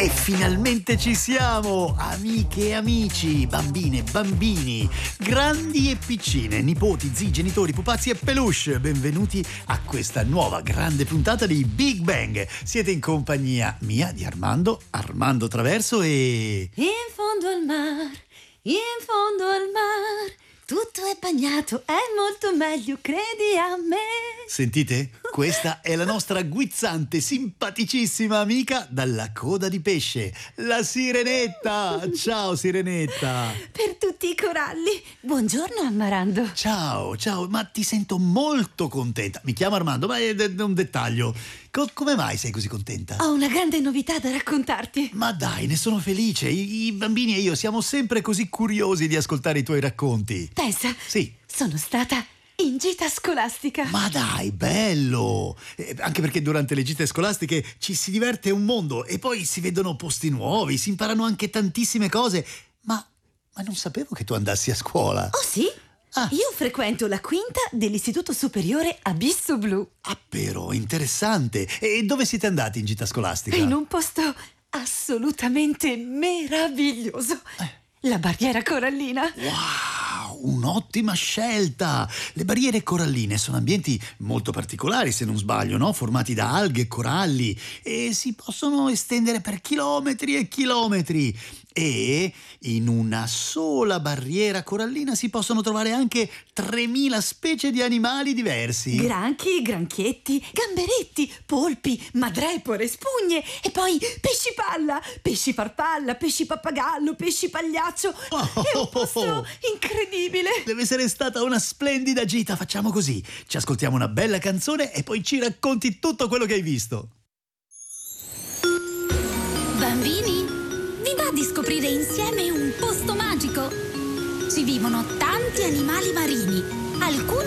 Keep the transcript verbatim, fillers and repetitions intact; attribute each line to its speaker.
Speaker 1: E finalmente ci siamo, amiche e amici, bambine e bambini, grandi e piccine, nipoti, zii, genitori, pupazzi e peluche. Benvenuti a questa nuova grande puntata di Big Bang. Siete in compagnia mia, di Armando, Armando Traverso e...
Speaker 2: In fondo al mar, in fondo al mar, tutto è bagnato, è molto meglio, credi a me.
Speaker 1: Sentite? Questa è la nostra guizzante, simpaticissima amica dalla coda di pesce, la Sirenetta. Ciao Sirenetta.
Speaker 2: Per tutti i coralli, buongiorno Amarando.
Speaker 1: Ciao, ciao, ma ti sento molto contenta. Mi chiamo Armando, ma è d- un dettaglio. Co- come mai sei così contenta?
Speaker 2: Ho una grande novità da raccontarti.
Speaker 1: Ma dai, ne sono felice. I, i bambini e io siamo sempre così curiosi di ascoltare i tuoi racconti.
Speaker 2: Pensa,
Speaker 1: Sì.
Speaker 2: sono stata in gita scolastica.
Speaker 1: Ma dai, bello! Eh, anche perché durante le gite scolastiche ci si diverte un mondo e poi si vedono posti nuovi, si imparano anche tantissime cose. Ma, ma non sapevo che tu andassi a scuola.
Speaker 2: Oh sì?
Speaker 1: Ah.
Speaker 2: Io frequento la quinta dell'Istituto Superiore Abisso Blu.
Speaker 1: Ah, però, interessante. E dove siete andati in gita scolastica?
Speaker 2: In un posto assolutamente meraviglioso.
Speaker 1: Eh.
Speaker 2: La barriera corallina.
Speaker 1: Wow, un'ottima scelta! Le barriere coralline sono ambienti molto particolari, se non sbaglio, no? Formati da alghe e coralli e si possono estendere per chilometri e chilometri. E in una sola barriera corallina si possono trovare anche tremila specie di animali diversi.
Speaker 2: Granchi, granchietti, gamberetti, polpi, madrepore, spugne e poi pesci palla, pesci farfalla, pesci pappagallo, pesci pagliaccio.
Speaker 1: Oh.
Speaker 2: È un posto incredibile.
Speaker 1: Deve essere stata una splendida gita. Facciamo così: ci ascoltiamo una bella canzone e poi ci racconti tutto quello che hai visto.
Speaker 3: Bambini, vi va di scoprire insieme un posto magico? Ci vivono tanti animali marini, alcuni